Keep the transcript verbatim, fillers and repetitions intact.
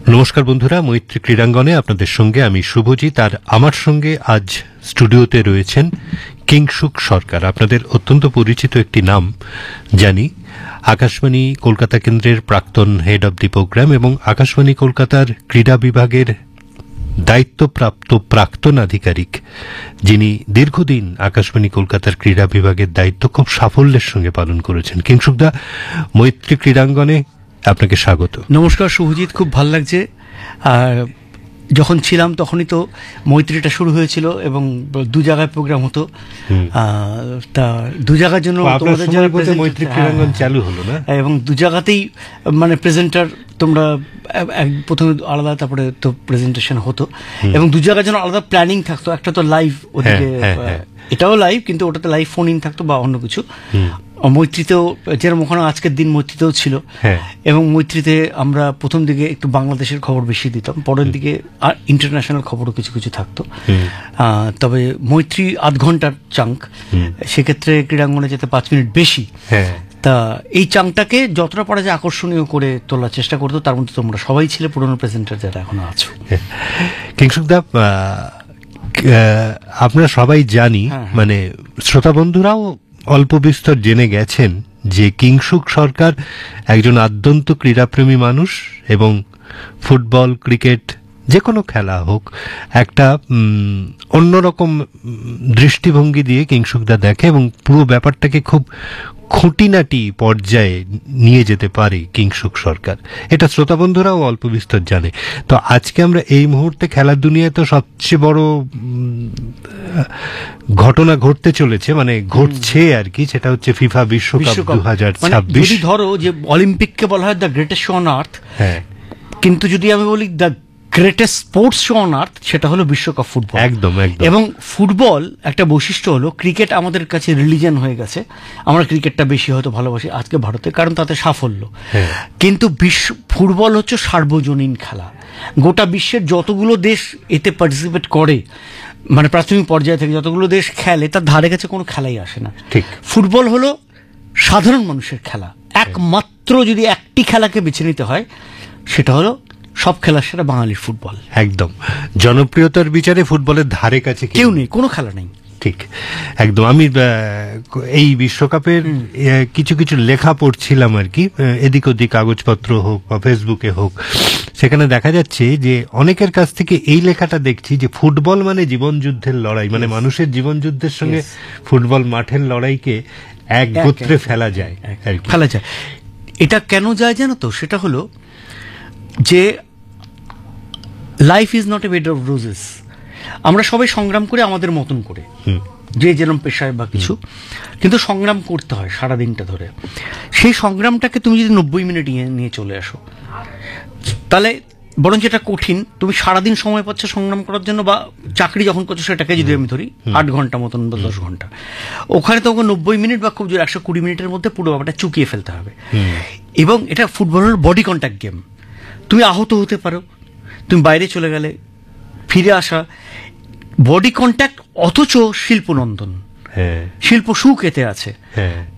নমস্কার বন্ধুরা, মৈত্রী ক্রীড়াঙ্গনে আপনাদের সঙ্গে আমি শুভজিৎ, আর আমার সঙ্গে আজ স্টুডিওতে রয়েছেন কিংশুক সরকার। আপনাদের অত্যন্ত পরিচিত একটি নাম জানি, আকাশবাণী কলকাতা কেন্দ্রের প্রাক্তন হেড অব দি প্রোগ্রাম এবং আকাশবাণী কলকাতার ক্রীড়া বিভাগের দায়িত্বপ্রাপ্ত প্রাক্তন আধিকারিক, যিনি দীর্ঘদিন আকাশবাণী কলকাতার ক্রীড়া বিভাগের দায়িত্ব খুব সাফল্যের সঙ্গে পালন করেছেন। কিংশুকদা, মৈত্রী ক্রীড়াঙ্গনে আপনাকে স্বাগত। নমস্কার শুভজিৎ, খুব ভালো লাগছে। আর যখন ছিলাম তখনই তো মৈত্রীটা শুরু হয়েছিল এবং দু জায়গায় প্রোগ্রাম হতো। তা দু জায়গার জন্য তোমাদের মৈত্রী ক্রীড়াঙ্গন চালু হলো না, এবং দু জায়গাতেই মানে প্রেজেন্টার তোমরা প্রথমে আলাদা, তারপরে তো প্রেজেন্টেশন হতো এবং দু জায়গার জন্য আলাদা প্ল্যানিং থাকতো। একটা তো লাইভ, ওদিকে এটাও লাইভ, কিন্তু ওটাতে লাইভ ফোন ইন থাকতো বা অন্য কিছু। মৈত্রীতেও যেরকম ওখানে আজকের দিন মৈত্রীতেও ছিল, এবং মৈত্রীতে আমরা প্রথম দিকে একটু বাংলাদেশের খবর বেশি দিতাম, পরের দিকে আর ইন্টারন্যাশনাল খবরও কিছু কিছু থাকতো। তবে মৈত্রী আধ ঘন্টার চাঙ্ক, সেক্ষেত্রে ক্রীড়াঙ্গনে যেতে পাঁচ মিনিট বেশি। তা এই চাংটাকে যতটা পারা যায় আকর্ষণীয় করে তোলার চেষ্টা করতো, তার মধ্যে তোমরা সবাই ছিলে পুরনো প্রেজেন্টার যারা এখনো আছো। কিংশুকদা, আপনারা সবাই জানি, মানে শ্রোতা বন্ধুরাও অল্প বিস্তর জেনে গেছেন যে কিংশুক সরকার একজন আদ্যন্ত ক্রীড়াপ্রেমী মানুষ এবং ফুটবল, ক্রিকেট, যে কোনো খেলা হোক একটা অন্যরকম দৃষ্টিভঙ্গি দিয়ে কিংশুকদা দেখে এবং পুরো ব্যাপারটাকে খুব খুঁটিনাটি পর্যায়ে নিয়ে যেতে পারে কিংশুক সরকার। এটা শ্রোতা বন্ধুরাও অল্প বিস্তর জানে। তো আজকে আমরা এই মুহূর্তে খেলার দুনিয়ায় তো সবচেয়ে বড় ঘটনা ঘটতে চলেছে, মানে ঘটছে আর কি, সেটা হচ্ছে ফিফা বিশ্বকাপ দু হাজার ছাব্বিশ। ধরো যে অলিম্পিককে বলা হয় the greatest show on earth, কিন্তু যদি আমি বলি the greatest sports show on earth, সেটা হলো বিশ্বকাপ ফুটবল। একদম একদম। এবং ফুটবল একটা বৈশিষ্ট্য হলো, ক্রিকেট আমাদের কাছে রিলিজিয়ন হয়ে গেছে, আমরা ক্রিকেটটা বেশি হয়তো ভালোবাসি আজকে ভারতে, কারণ তাতে সাফল্য। কিন্তু বিশ্ব ফুটবল হচ্ছে সার্বজনীন খেলা, গোটা বিশ্বের যতগুলো দেশ এতে পার্টিসিপেট করে, মানে প্রাথমিক পর্যায়ে থেকে যতগুলো দেশ খেলে, তার ধারে কাছে কোনো খেলাই আসে না। ঠিক, ফুটবল হলো সাধারণ মানুষের খেলা। একমাত্র যদি একটি খেলাকে বেছে নিতে হয়, সেটা হলো সব খেলার সেটা বাঙালির ফুটবল। একদম, জনপ্রিয়তার বিচারে ফুটবলের ধারে কাছে কেউ নেই, কোনো খেলা নেই। ঠিক, একদম। আমি এই বিশ্বকাপের কিছু কিছু লেখা পড়ছিলাম আর কি, এদিক ওদিক কাগজপত্র হোক বা ফেসবুকে হোক, সেখানে দেখা যাচ্ছে যে অনেকের কাছ থেকে এই লেখাটা দেখছি যে ফুটবল মানে জীবন যুদ্ধের লড়াই, মানে মানুষের জীবন যুদ্ধের সঙ্গে ফুটবল মাঠের লড়াইকে এক গোত্রে ফেলা যায় ফেলা যায় এটা কেন যায় জানো তো? সেটা হলো যে life is not a bed of roses. আমরা সবাই সংগ্রাম করে আমাদের মতন করে, যে যেরকম পেশায় বা কিছু, কিন্তু সংগ্রাম করতে হয় সারাদিনটা ধরে। সেই সংগ্রামটাকে তুমি যদি নব্বই মিনিট নিয়ে চলে আসো, তাহলে বরং যেটা কঠিন, তুমি সারাদিন সময় পাচ্ছ সংগ্রাম করার জন্য, বা চাকরি যখন করছো সেটাকে যদি আমি ধরি আট ঘন্টা মতন বা দশ ঘন্টা, ওখানে তো নব্বই মিনিট বা খুব জোর একশো কুড়ি মিনিটের মধ্যে পুরো ব্যাপারটা চুকিয়ে ফেলতে হবে। এবং এটা ফুটবলের বডি কন্ট্যাক্ট গেম। তুমি আহত হতে পারো, তুমি বাইরে চলে গেলে, ফিরে আসা, বডি কন্ট্যাক্ট, অথচ শিল্পনন্দন, শিল্প সুখ এতে আছে।